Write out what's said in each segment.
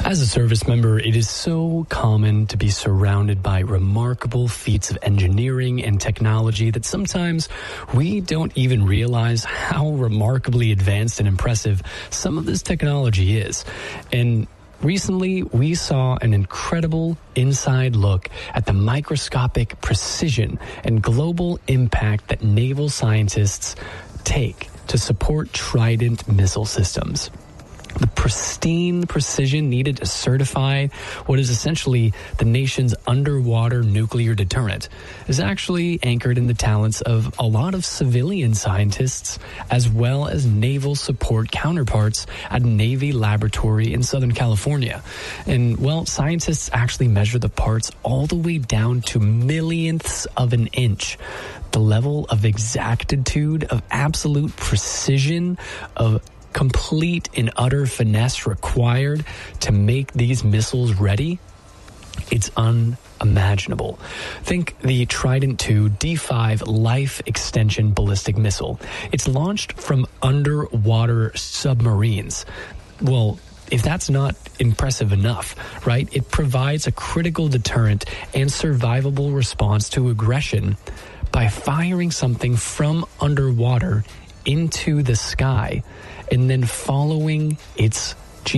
As a service member, it is so common to be surrounded by remarkable feats of engineering and technology that sometimes we don't even realize how remarkably advanced and impressive some of this technology is. And recently, we saw an incredible inside look at the microscopic precision and global impact that naval scientists take to support Trident missile systems. The pristine precision needed to certify what is essentially the nation's underwater nuclear deterrent is actually anchored in the talents of a lot of civilian scientists as well as naval support counterparts at a Navy laboratory in Southern California. And, well, scientists actually measure the parts all the way down to millionths of an inch. The level of exactitude, of absolute precision, of complete and utter finesse required to make these missiles ready, it's unimaginable. Think the Trident II D5 Life Extension Ballistic Missile. It's launched from underwater submarines. Well, if that's not impressive enough, right? It provides a critical deterrent and survivable response to aggression by firing something from underwater into the sky and then following its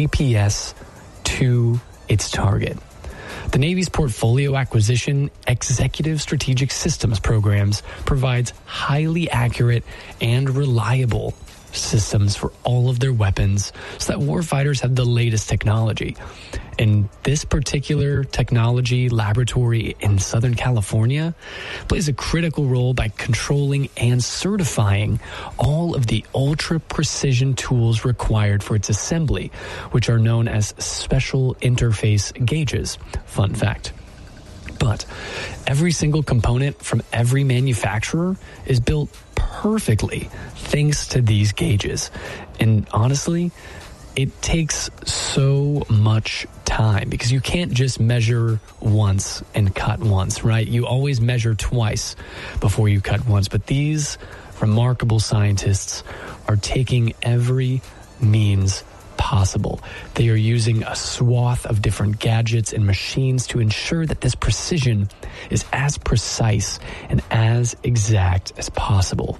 GPS to its target. The Navy's Portfolio Acquisition Executive Strategic Systems programs provides highly accurate and reliable systems for all of their weapons so that warfighters have the latest technology. And this particular technology laboratory in Southern California plays a critical role by controlling and certifying all of the ultra-precision tools required for its assembly, which are known as special interface gauges. Fun fact. But every single component from every manufacturer is built perfectly thanks to these gauges. And honestly, it takes so much time because you can't just measure once and cut once, right? You always measure twice before you cut once. But these remarkable scientists are taking every means possible. They are using a swath of different gadgets and machines to ensure that this precision is as precise and as exact as possible.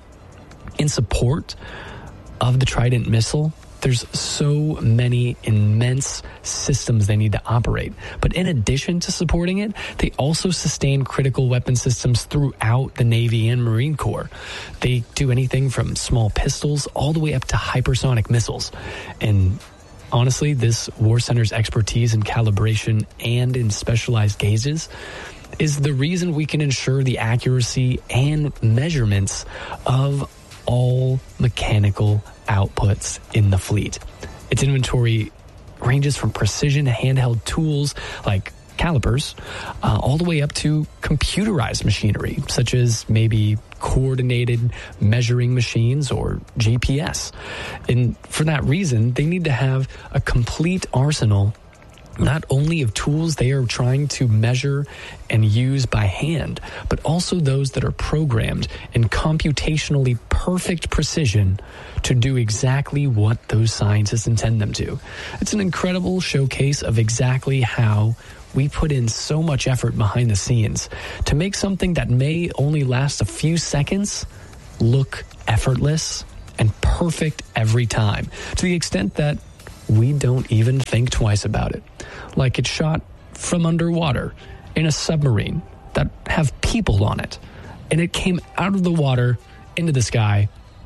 In support of the Trident missile, there's so many immense systems they need to operate. But in addition to supporting it, they also sustain critical weapon systems throughout the Navy and Marine Corps. They do anything from small pistols all the way up to hypersonic missiles. And honestly, this War Center's expertise in calibration and in specialized gauges is the reason we can ensure the accuracy and measurements of all mechanical outputs in the fleet. Its inventory ranges from precision handheld tools like calipers all the way up to computerized machinery, such as maybe coordinated measuring machines or GPS. And for that reason, they need to have a complete arsenal not only of tools they are trying to measure and use by hand, but also those that are programmed in computationally perfect precision to do exactly what those scientists intend them to. It's an incredible showcase of exactly how we put in so much effort behind the scenes to make something that may only last a few seconds look effortless and perfect every time, to the extent that we don't even think twice about it. Like it's shot from underwater in a submarine that have people on it. And it came out of the water into the sky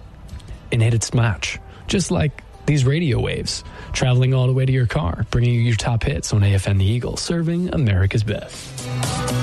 and hit its match. Just like these radio waves traveling all the way to your car, bringing you your top hits on AFN The Eagle, serving America's best.